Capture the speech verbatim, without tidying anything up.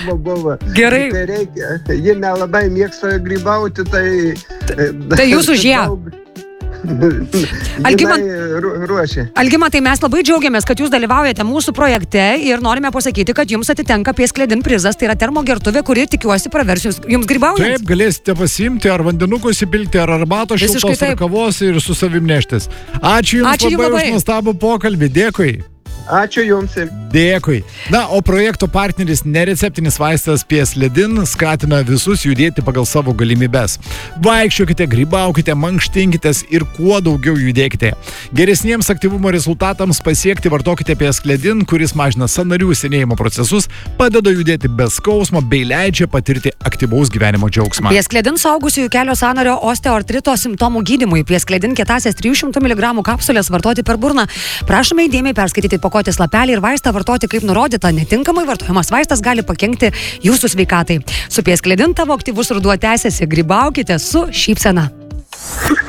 darbo buvo. Gerai. Tai reikia, ji nelabai mėgsta grybauti, tai... Tai jūs už ją. Algimant, ruošia. Algimantai, mes labai džiaugiamės, kad jūs dalyvaujate mūsų projekte ir norime pasakyti, kad jums atitenka Pieskledin prizas, tai yra termogertuvė, kuri tikiuosi pravers jums, jums grybaujant. Taip, galėsite pasiimti ar vandenukų įsipilti, ar arbato šiltos, ar kavos ir su savim neštis. Ačiū Jums Ačiū labai, labai už nuostabų pokalbį, dėkui. Ačiū Jums. Dėkui. Na, o projekto partneris nereceptinis vaistas Pieskledin skatina visus judėti pagal savo galimybes. Vaikščiokite, grybaukite, mankštinkitės ir kuo daugiau judėkite. Geresniems aktyvumo rezultatams pasiekti vartokite Pieskledin, kuris mažina sąnarių senėjimo procesus, padeda judėti be skausmo bei leidžia patirti aktyvaus gyvenimo džiaugsmą. Pieskledin suaugusiųjų kelio sąnario osteoartrito simptomų gydymui. Pieskledin kietąsias trijų šimtų miligramų kapsulės vartoti per burną. Prašome įdėmiai perskaityti pakuotės lapelį ir vaistą vartoti kaip nurodyta. Netinkamai vartojamas vaistas gali pakenkti jūsų sveikatai. Su Pieskledin tavo aktyvus ruduo tęsiasi. Grybaukite su šypsena.